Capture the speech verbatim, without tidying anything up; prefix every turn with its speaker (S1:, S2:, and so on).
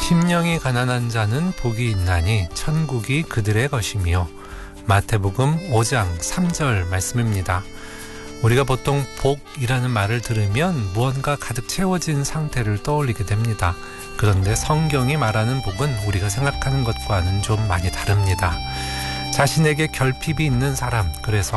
S1: 심령이 가난한 자는 복이 있나니 천국이 그들의 것이며. 마태복음 오 장 삼 절 말씀입니다. 우리가 보통 복이라는 말을 들으면 무언가 가득 채워진 상태를 떠올리게 됩니다. 그런데 성경이 말하는 복은 우리가 생각하는 것과는 좀 많이 다릅니다. 자신에게 결핍이 있는 사람, 그래서